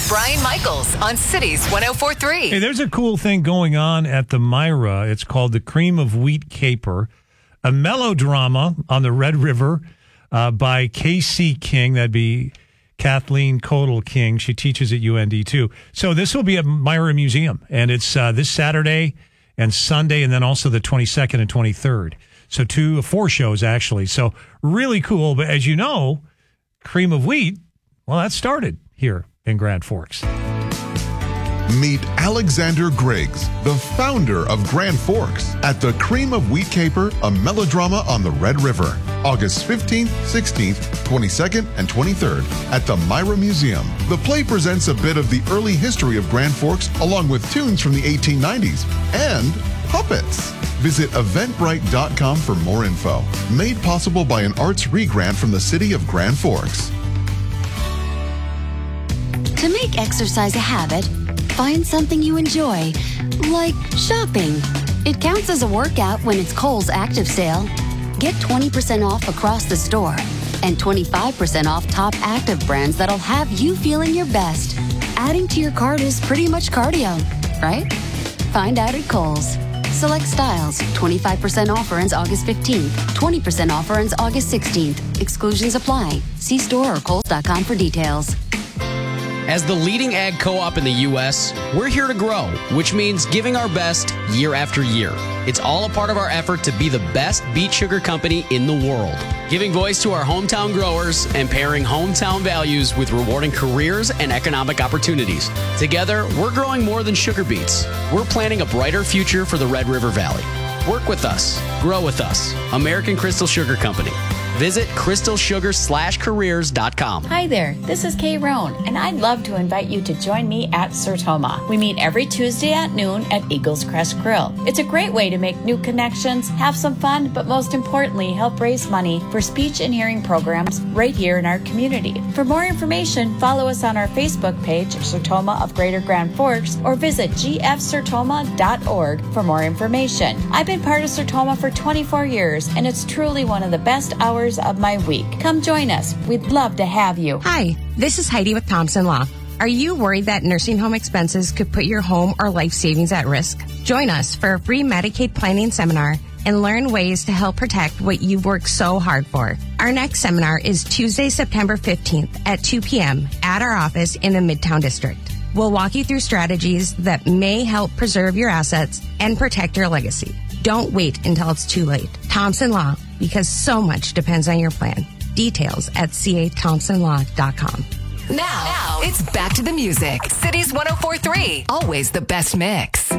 Brian Michaels on Cities 104.3. Hey, there's a cool thing going on at the Myra. It's called the Cream of Wheat Caper, a melodrama on the Red River by K.C. King. That'd be Kathleen Kodal King. She teaches at UND too. So this will be at Myra Museum, and it's this Saturday and Sunday, and then also the 22nd and 23rd. So 4 shows actually. So really cool. But as you know, Cream of Wheat, well, that started here in Grand Forks. Meet Alexander Griggs, the founder of Grand Forks, at the Cream of Wheat Caper, a melodrama on the Red River, August 15th, 16th, 22nd, and 23rd at the Myra Museum. The play presents a bit of the early history of Grand Forks, along with tunes from the 1890s and puppets. Visit eventbrite.com for more info. Made possible by an Arts Re-Grant from the City of Grand Forks. To make exercise a habit, find something you enjoy, like shopping. It counts as a workout when it's Kohl's Active Sale. Get 20% off across the store and 25% off top active brands that'll have you feeling your best. Adding to your cart is pretty much cardio, right? Find out at Kohl's. Select styles. 25% offer ends August 15th. 20% offer ends August 16th. Exclusions apply. See store or Kohls.com for details. As the leading ag co-op in the U.S., we're here to grow, which means giving our best year after year. It's all a part of our effort to be the best beet sugar company in the world, giving voice to our hometown growers and pairing hometown values with rewarding careers and economic opportunities. Together, we're growing more than sugar beets. We're planning a brighter future for the Red River Valley. Work with us. Grow with us. American Crystal Sugar Company. Visit crystalsugar/careers.com. Hi there, this is Kay Roan, and I'd love to invite you to join me at Sertoma. We meet every Tuesday at noon at Eagles Crest Grill. It's a great way to make new connections, have some fun, but most importantly, help raise money for speech and hearing programs right here in our community. For more information, follow us on our Facebook page, Sertoma of Greater Grand Forks, or visit gfsertoma.org for more information. I've been part of Sertoma for 24 years, and it's truly one of the best hours of my week. Come join us. We'd love to have you. Hi, this is Heidi with Thompson Law. Are you worried that nursing home expenses could put your home or life savings at risk? Join us for a free Medicaid planning seminar and learn ways to help protect what you've worked so hard for. Our next seminar is Tuesday, September 15th at 2 p.m. at our office in the Midtown District. We'll walk you through strategies that may help preserve your assets and protect your legacy. Don't wait until it's too late. Thompson Law, because so much depends on your plan. Details at cathompsonlaw.com. Now, it's back to the music. Cities 104.3, always the best mix.